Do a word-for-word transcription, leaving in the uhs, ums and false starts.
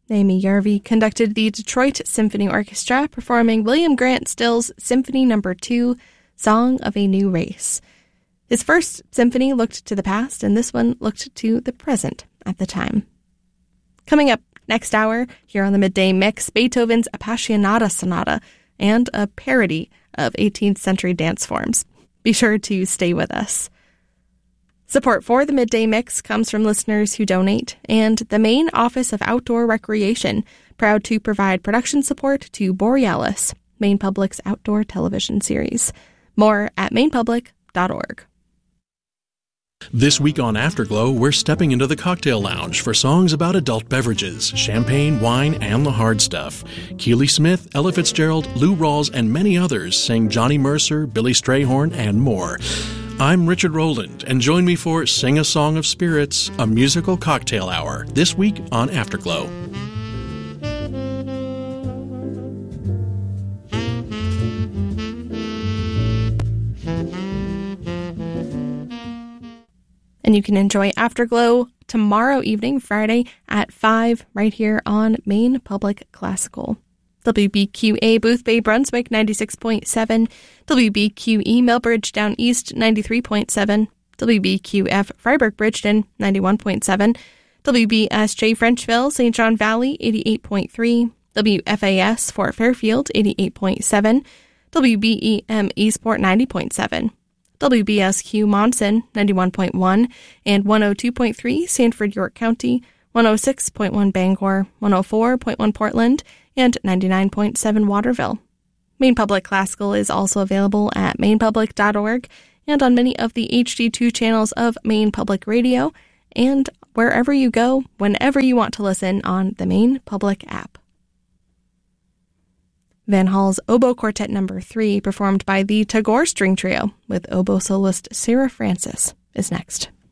Amy Yarvey conducted the Detroit Symphony Orchestra, performing William Grant Still's Symphony Number two, Song of a New Race. His first symphony looked to the past, and this one looked to the present at the time. Coming up next hour, here on the Midday Mix, Beethoven's Appassionata Sonata, and a parody of eighteenth century dance forms. Be sure to stay with us. Support for the Midday Mix comes from listeners who donate, and the Maine Office of Outdoor Recreation, proud to provide production support to Borealis, Maine Public's outdoor television series. More at maine public dot org. This week on Afterglow, we're stepping into the cocktail lounge for songs about adult beverages, champagne, wine, and the hard stuff. Keely Smith, Ella Fitzgerald, Lou Rawls, and many others sing Johnny Mercer, Billy Strayhorn, and more. I'm Richard Rowland, and join me for Sing a Song of Spirits, a musical cocktail hour, this week on Afterglow. And you can enjoy Afterglow tomorrow evening, Friday at five, right here on Maine Public Classical. W B Q A Booth Bay, Brunswick, ninety-six point seven. W B Q E Millbridge Down East, ninety-three point seven. W B Q F Freiburg Bridgeton, ninety-one point seven. W B S J Frenchville, Saint John Valley, eighty-eight point three. W F A S Fort Fairfield, eighty-eight point seven. W B E M Eastport, ninety point seven. W B S Q Monson, ninety-one point one, and one oh two point three Sanford, York County, one oh six point one Bangor, one oh four point one Portland, and ninety-nine point seven Waterville. Maine Public Classical is also available at maine public dot org and on many of the H D two channels of Maine Public Radio, and wherever you go, whenever you want to listen on the Maine Public app. Van Hall's Oboe Quartet Number three, performed by the Tagore String Trio with oboe soloist Sarah Francis, is next.